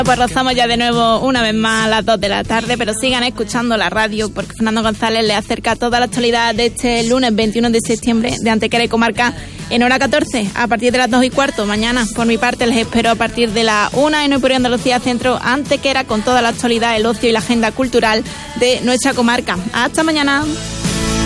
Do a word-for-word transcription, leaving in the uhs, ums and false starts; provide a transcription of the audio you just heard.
Pues rozamos ya de nuevo una vez más a las dos de la tarde, pero sigan escuchando la radio porque Fernando González les acerca toda la actualidad de este lunes veintiuno de septiembre de Antequera y Comarca en hora catorce, a partir de las dos y cuarto. Mañana, por mi parte, les espero a partir de la una en Hoy por Andalucía Centro Antequera con toda la actualidad, el ocio y la agenda cultural de nuestra comarca. Hasta mañana.